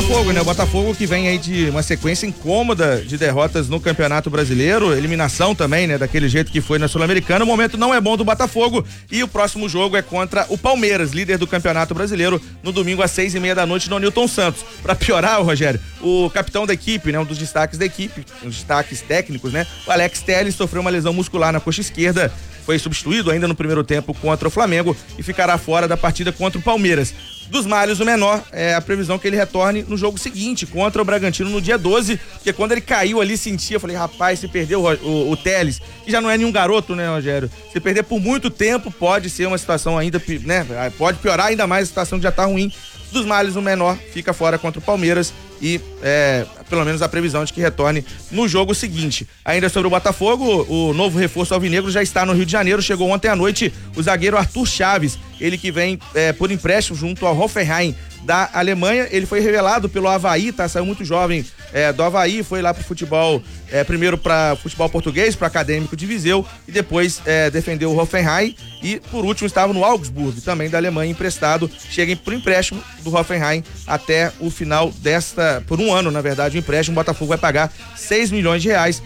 Botafogo, né? O Botafogo que vem aí de uma sequência incômoda de derrotas no Campeonato Brasileiro, eliminação também, né? Daquele jeito que foi na Sul-Americana. O momento não é bom do Botafogo e o próximo jogo é contra o Palmeiras, líder do Campeonato Brasileiro, no domingo às 6:30 da noite no Newton Santos. Pra piorar, Rogério, o capitão da equipe, né? Um dos destaques da equipe, os destaques técnicos, né? O Alex Telles sofreu uma lesão muscular na coxa esquerda, foi substituído ainda no primeiro tempo contra o Flamengo e ficará fora da partida contra o Palmeiras. Dos males, o menor é a previsão que ele retorne no jogo seguinte, contra o Bragantino no dia 12, porque quando ele caiu ali, sentia, eu falei, rapaz, se perdeu o Telles, que já não é nenhum garoto, né, Rogério? Se perder por muito tempo, pode ser uma situação ainda, né, pode piorar ainda mais a situação que já tá ruim. Dos males, o menor fica fora contra o Palmeiras e pelo menos a previsão de que retorne no jogo seguinte. Ainda sobre o Botafogo, o novo reforço alvinegro já está no Rio de Janeiro, chegou ontem à noite o zagueiro Arthur Chaves, ele que vem por empréstimo junto ao Hoffenheim da Alemanha. Ele foi revelado pelo Avaí, tá? Saiu muito jovem do Avaí, foi lá pro futebol, primeiro para futebol português, para Acadêmico de Viseu, e depois defendeu o Hoffenheim, e por último estava no Augsburg, também da Alemanha, emprestado. Chega por empréstimo do Hoffenheim até o final por um ano, na verdade, o empréstimo. O Botafogo vai pagar 6 milhões de reais.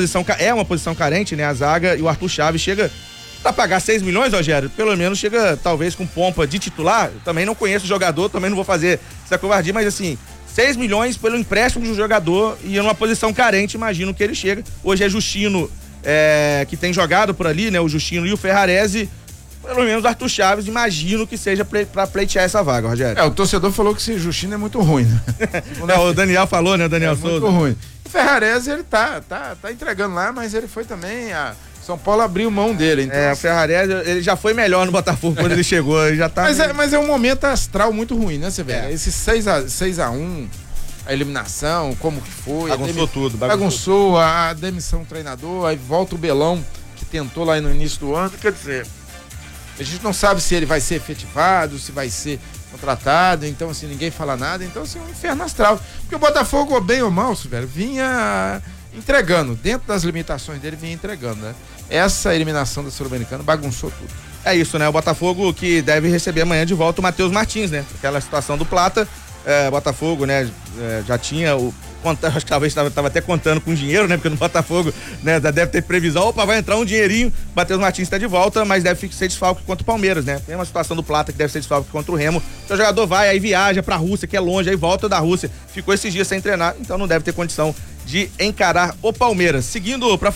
É uma posição carente, né? A zaga, e o Arthur Chaves chega pra pagar 6 milhões, Rogério, pelo menos chega talvez com pompa de titular. Eu também não conheço o jogador, também não vou fazer essa covardia, mas assim, 6 milhões pelo empréstimo de um jogador e numa posição carente, imagino que ele chega. Hoje é Justino, que tem jogado por ali, né? O Justino e o Ferrarese. Pelo menos o Arthur Chaves, imagino que seja pra pleitear essa vaga, Rogério. O torcedor falou que esse Justino é muito ruim, né? O Daniel falou, né? O Daniel Souza. Muito ruim. O Ferrarese, ele tá entregando lá, mas ele foi também São Paulo abriu mão dele. Então, o Ferrarese, ele já foi melhor no Botafogo quando ele chegou, ele já tá... Mas é um momento astral muito ruim, né, você vê? Esse 6-1, a eliminação, como que foi. Bagunçou a demissão do treinador, aí volta o Belão, que tentou lá no início do ano, quer dizer, a gente não sabe se ele vai ser efetivado, se vai ser contratado, então assim, ninguém fala nada, então assim, um inferno astral. Porque o Botafogo, bem ou mal, velho, vinha entregando, dentro das limitações dele, vinha entregando, né? Essa eliminação da Sul-Americana bagunçou tudo. É isso, né? O Botafogo que deve receber amanhã de volta o Matheus Martins, né? Aquela situação do Plata, Botafogo, né? Já tinha acho que talvez estava até contando com dinheiro, né? Porque no Botafogo, né, deve ter previsão, vai entrar um dinheirinho. Matheus Martins está de volta, mas deve ser desfalque contra o Palmeiras, né? Tem uma situação do Plata que deve ser desfalque contra o Remo. O jogador vai, aí viaja pra Rússia, que é longe, aí volta da Rússia, ficou esses dias sem treinar, então não deve ter condição de encarar o Palmeiras. Seguindo pra